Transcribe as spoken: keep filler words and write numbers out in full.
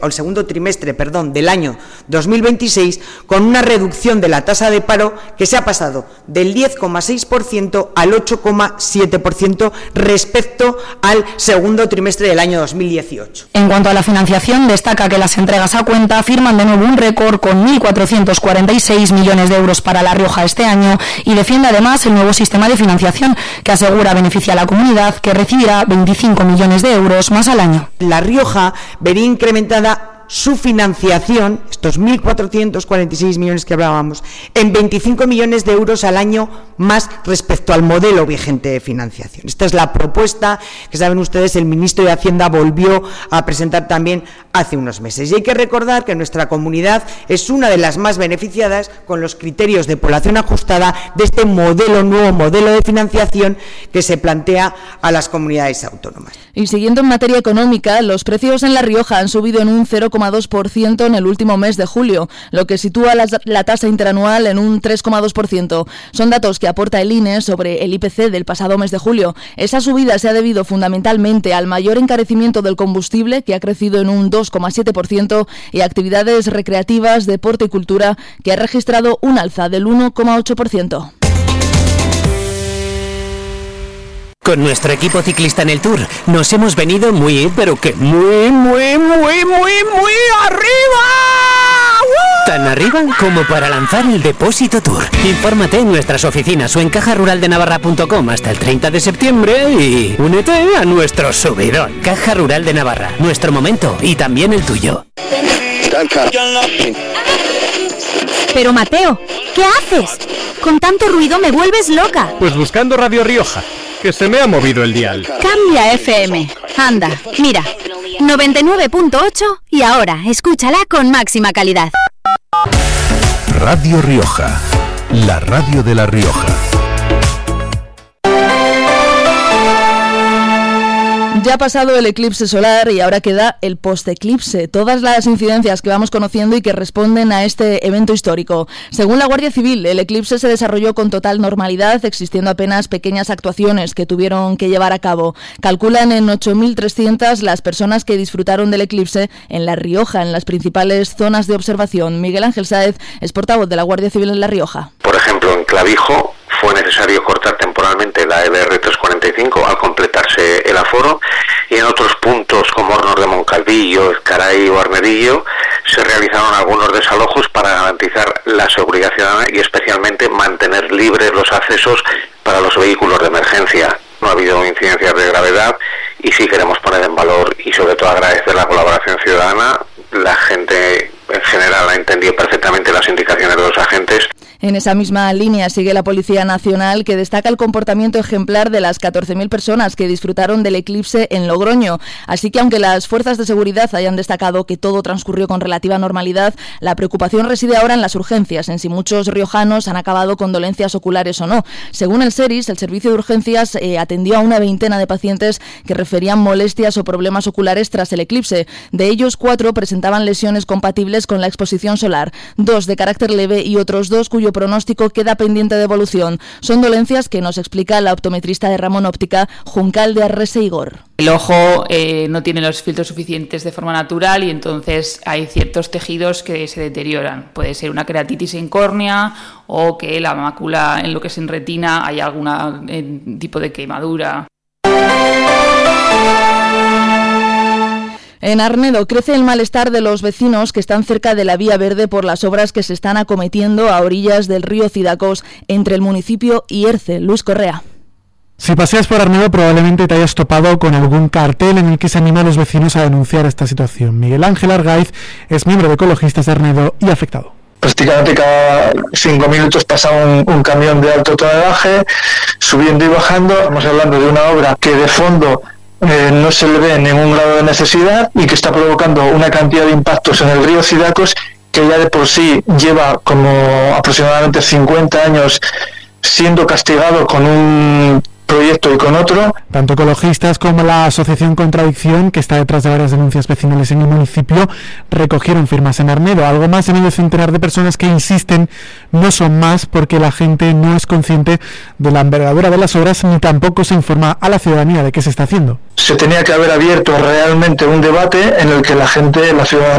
o el segundo trimestre, perdón, del año dos mil veintiséis, con una reducción de la tasa de paro que se ha pasado del diez coma seis por ciento al ocho coma siete por ciento respecto al segundo trimestre del año dos mil dieciocho. En cuanto a la financiación, destaca que las entregas a cuenta firman de nuevo un récord con mil cuatrocientos cuarenta y seis millones de euros para La Rioja este año y defiende además el nuevo sistema de financiación que asegura beneficia a la comunidad, que recibirá veinticinco millones de euros más al año. La Rioja vería incrementada su financiación, estos mil cuatrocientos cuarenta y seis millones que hablábamos, en veinticinco millones de euros al año más respecto al modelo vigente de financiación. Esta es la propuesta que, saben ustedes, el ministro de Hacienda volvió a presentar también hace unos meses. Y hay que recordar que nuestra comunidad es una de las más beneficiadas con los criterios de población ajustada de este modelo, nuevo modelo de financiación que se plantea a las comunidades autónomas. Y siguiendo en materia económica, los precios en La Rioja han subido en un cero coma dos por ciento en el último mes de julio, lo que sitúa la, la tasa interanual en un tres coma dos por ciento. Son datos que aporta el I N E sobre el I P C del pasado mes de julio. Esa subida se ha debido fundamentalmente al mayor encarecimiento del combustible, que ha crecido en un dos coma siete por ciento, y actividades recreativas, deporte y cultura, que ha registrado un alza del uno coma ocho por ciento. Con nuestro equipo ciclista en el Tour nos hemos venido muy, pero que muy, muy, muy, muy, muy arriba. ¡Uh! Tan arriba como para lanzar el Depósito Tour. Infórmate en nuestras oficinas o en caja rural de navarra punto com hasta el treinta de septiembre y únete a nuestro subidón. Caja Rural de Navarra, nuestro momento y también el tuyo. Pero Mateo, ¿qué haces? Con tanto ruido me vuelves loca. Pues buscando Radio Rioja, que se me ha movido el dial. Cambia F M. Anda, mira, noventa y nueve punto ocho y ahora escúchala con máxima calidad. Radio Rioja, la radio de La Rioja. Ya ha pasado el eclipse solar y ahora queda el post-eclipse, todas las incidencias que vamos conociendo y que responden a este evento histórico. Según la Guardia Civil, el eclipse se desarrolló con total normalidad, existiendo apenas pequeñas actuaciones que tuvieron que llevar a cabo. Calculan en ocho mil trescientas las personas que disfrutaron del eclipse en La Rioja, en las principales zonas de observación. Miguel Ángel Sáez es portavoz de la Guardia Civil en La Rioja. Por ejemplo, en Clavijo fue necesario cortar temporalmente la E B R trescientos cuarenta y cinco al completarse el aforo, y en otros puntos como Hornos de Moncalvillo, Ezcaray o Arnerillo se realizaron algunos desalojos para garantizar la seguridad ciudadana y especialmente mantener libres los accesos para los vehículos de emergencia. No ha habido incidencias de gravedad y sí queremos poner en valor y sobre todo agradecer la colaboración ciudadana. La gente en general ha entendido perfectamente las indicaciones de los agentes. En esa misma línea sigue la Policía Nacional, que destaca el comportamiento ejemplar de las catorce mil personas que disfrutaron del eclipse en Logroño. Así que aunque las fuerzas de seguridad hayan destacado que todo transcurrió con relativa normalidad, la preocupación reside ahora en las urgencias, en si muchos riojanos han acabado con dolencias oculares o no. Según el SERIS, el Servicio de Urgencias eh, atendió a una veintena de pacientes que referían molestias o problemas oculares tras el eclipse. De ellos, cuatro presentaban lesiones compatibles con la exposición solar, dos de carácter leve y otros dos cuyo pronóstico queda pendiente de evolución. Son dolencias que nos explica la optometrista de Ramón Óptica, Juncal de Arrese Igor. El ojo eh, no tiene los filtros suficientes de forma natural y entonces hay ciertos tejidos que se deterioran. Puede ser una queratitis en córnea o que la mácula en lo que es en retina hay algún eh, tipo de quemadura. En Arnedo crece el malestar de los vecinos que están cerca de la vía verde por las obras que se están acometiendo a orillas del río Cidacos entre el municipio y Erce. Luis Correa. Si paseas por Arnedo probablemente te hayas topado con algún cartel en el que se anima a los vecinos a denunciar esta situación. Miguel Ángel Argaiz es miembro de Ecologistas de Arnedo y afectado. Prácticamente cada cinco minutos pasa un, un camión de alto tonelaje subiendo y bajando. Estamos hablando de una obra que de fondo Eh, no se le ve ningún grado de necesidad y que está provocando una cantidad de impactos en el río Cidacos que ya de por sí lleva como aproximadamente cincuenta años siendo castigado con un proyecto y con otro. Tanto ecologistas como la asociación Contradicción, que está detrás de varias denuncias vecinales en el municipio, recogieron firmas en Arnedo. Algo más de medio centenar de personas que insisten no son más porque la gente no es consciente de la envergadura de las obras ni tampoco se informa a la ciudadanía de qué se está haciendo. Se tenía que haber abierto realmente un debate en el que la gente, la ciudadanía,